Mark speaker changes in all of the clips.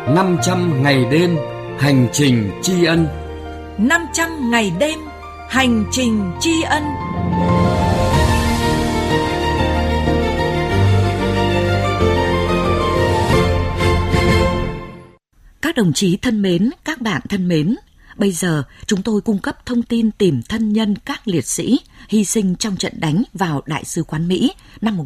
Speaker 1: 500 ngày đêm hành trình tri ân.
Speaker 2: 500 ngày đêm hành trình tri ân. Các đồng chí thân mến, các bạn thân mến, bây giờ chúng tôi cung cấp thông tin tìm thân nhân các liệt sĩ hy sinh trong trận đánh vào Đại sứ quán Mỹ năm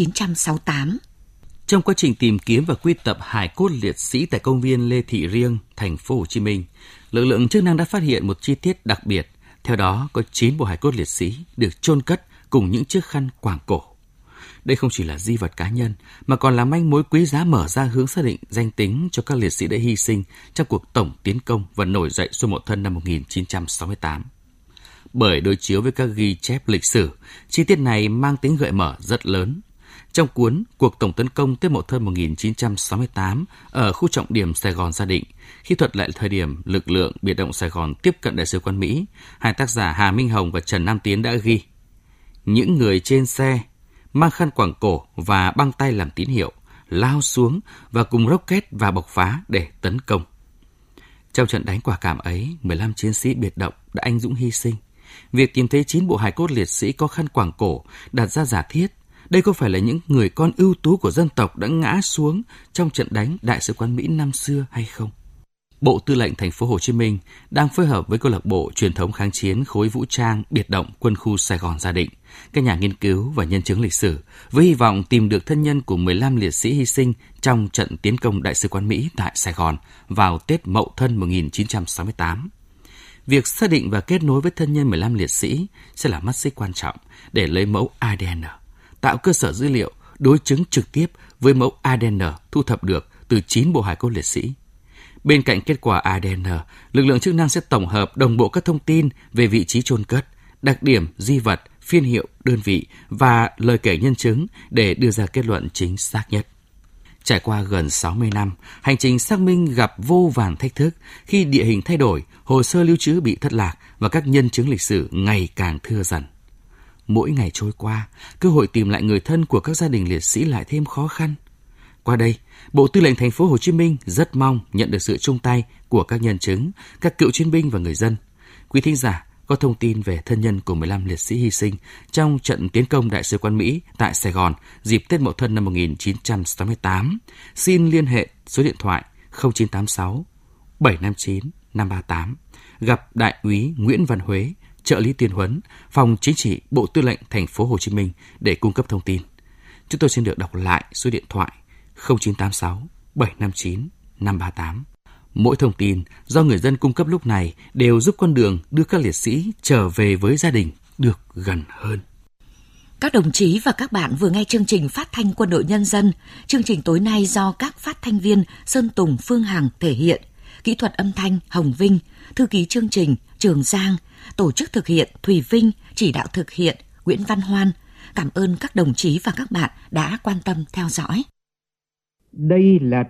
Speaker 2: 1968.
Speaker 3: Trong quá trình tìm kiếm và quy tập hài cốt liệt sĩ tại công viên Lê Thị Riêng, thành phố Hồ Chí Minh, lực lượng chức năng đã phát hiện một chi tiết đặc biệt. Theo đó, có 9 bộ hài cốt liệt sĩ được chôn cất cùng những chiếc khăn quàng cổ. Đây không chỉ là di vật cá nhân, mà còn là manh mối quý giá mở ra hướng xác định danh tính cho các liệt sĩ đã hy sinh trong cuộc tổng tiến công và nổi dậy Xuân Mậu Thân năm 1968. Bởi đối chiếu với các ghi chép lịch sử, chi tiết này mang tính gợi mở rất lớn. Trong cuốn Cuộc tổng tấn công Tết Mậu Thân 1968 ở khu trọng điểm Sài Gòn Gia Định, khi thuật lại thời điểm lực lượng biệt động Sài Gòn tiếp cận Đại sứ quán Mỹ, hai tác giả Hà Minh Hồng và Trần Nam Tiến đã ghi: những người trên xe mang khăn quàng cổ và băng tay làm tín hiệu, lao xuống và cùng rocket và bộc phá để tấn công. Trong trận đánh quả cảm ấy, 15 chiến sĩ biệt động đã anh dũng hy sinh. Việc tìm thấy 9 bộ hài cốt liệt sĩ có khăn quàng cổ đặt ra giả thiết, đây có phải là những người con ưu tú của dân tộc đã ngã xuống trong trận đánh Đại sứ quán Mỹ năm xưa hay không? Bộ Tư lệnh thành phố Hồ Chí Minh đang phối hợp với câu lạc bộ truyền thống kháng chiến khối vũ trang biệt động quân khu Sài Gòn Gia Định, các nhà nghiên cứu và nhân chứng lịch sử, với hy vọng tìm được thân nhân của 15 liệt sĩ hy sinh trong trận tiến công Đại sứ quán Mỹ tại Sài Gòn vào Tết Mậu Thân 1968. Việc xác định và kết nối với thân nhân 15 liệt sĩ sẽ là mắt xích quan trọng để lấy mẫu ADN, tạo cơ sở dữ liệu đối chứng trực tiếp với mẫu ADN thu thập được từ 9 bộ hài cốt liệt sĩ. Bên cạnh kết quả ADN, lực lượng chức năng sẽ tổng hợp đồng bộ các thông tin về vị trí chôn cất, đặc điểm di vật, phiên hiệu, đơn vị và lời kể nhân chứng để đưa ra kết luận chính xác nhất. Trải qua gần 60 năm, hành trình xác minh gặp vô vàn thách thức khi địa hình thay đổi, hồ sơ lưu trữ bị thất lạc và các nhân chứng lịch sử ngày càng thưa dần. Mỗi ngày trôi qua, cơ hội tìm lại người thân của các gia đình liệt sĩ lại thêm khó khăn. Qua đây, Bộ Tư lệnh thành phố Hồ Chí Minh rất mong nhận được sự chung tay của các nhân chứng, các cựu chiến binh và người dân. Quý thính giả có thông tin về thân nhân của 15 liệt sĩ hy sinh trong trận tiến công Đại sứ quán Mỹ tại Sài Gòn dịp Tết Mậu Thân năm 1968, xin liên hệ số điện thoại 0986 759 538, gặp Đại úy Nguyễn Văn Huế, trợ lý tuyên huấn, Phòng Chính trị Bộ Tư lệnh thành phố Hồ Chí Minh để cung cấp thông tin. Chúng tôi xin được đọc lại số điện thoại 0986 759 538. Mỗi thông tin do người dân cung cấp lúc này đều giúp con đường đưa các liệt sĩ trở về với gia đình được gần hơn.
Speaker 2: Các đồng chí và các bạn vừa nghe chương trình phát thanh Quân đội Nhân dân. Chương trình tối nay do các phát thanh viên Sơn Tùng, Phương Hằng thể hiện, kỹ thuật âm thanh Hồng Vinh, thư ký chương trình Trường Giang, tổ chức thực hiện Thùy Vinh, chỉ đạo thực hiện Nguyễn Văn Hoan. Cảm ơn các đồng chí và các bạn đã quan tâm theo dõi.
Speaker 4: Đây là